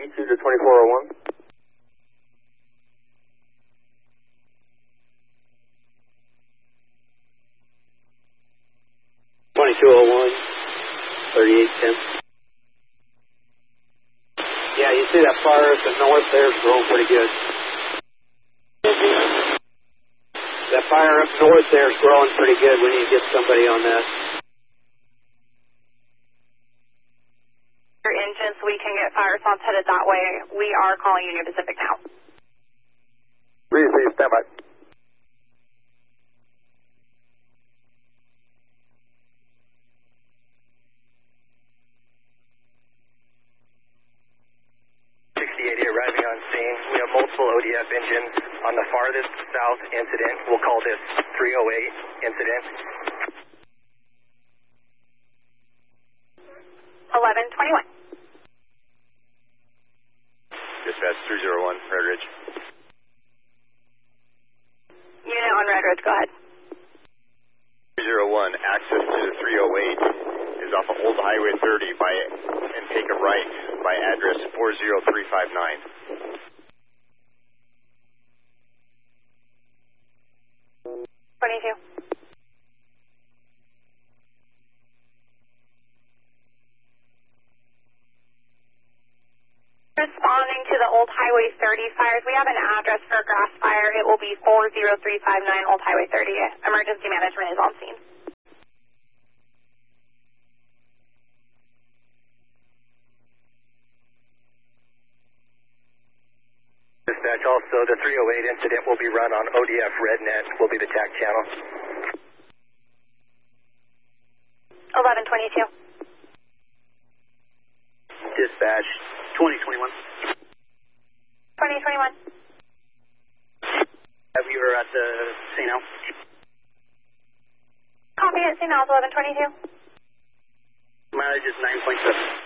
92 to 2401. 2201, 3810. Yeah, you see that fire at the north there is growing pretty good. That fire up north there is growing pretty good. We need to get somebody on that. Your engines, we can get fire response headed that way. We are calling Union Pacific now. Receive, stand by. Arriving on scene. We have multiple ODF engines on the farthest south incident. We'll call this 308 incident. 1121. Dispatch 301, Red Ridge. Unit on Red Ridge, go ahead. 301, access to the 308 is off of Old Highway 30 and take a right by address 40359. 22. Responding to the Old Highway 30 fires, we have an address for a grass fire. It will be 40359 Old Highway 30. Emergency management is on scene. Dispatch, also the 308 incident will be run on ODF RedNet, will be the TAC channel. 1122. Dispatch 2021. 2021. We were at the St. Al. Copy at St. Al's 1122. Mileage is 9.7.